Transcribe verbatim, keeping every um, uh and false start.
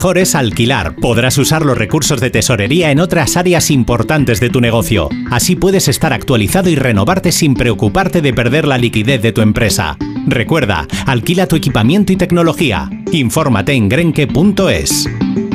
mejor es alquilar. Podrás usar los recursos de tesorería en otras áreas importantes de tu negocio. Así puedes estar actualizado y renovarte sin preocuparte de perder la liquidez de tu empresa. Recuerda, alquila tu equipamiento y tecnología. Infórmate en grenke punto es.